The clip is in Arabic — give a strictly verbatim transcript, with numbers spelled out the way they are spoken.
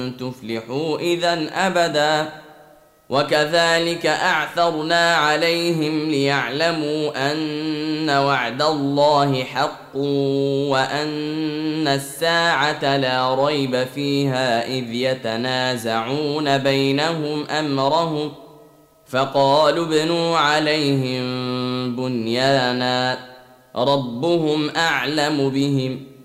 تفلحوا إذا أبدا. وكذلك أعثرنا عليهم ليعلموا أن وعد الله حق وأن الساعة لا ريب فيها إذ يتنازعون بينهم أمرهم فقالوا ابنوا عليهم بنيانا ربهم أعلم بهم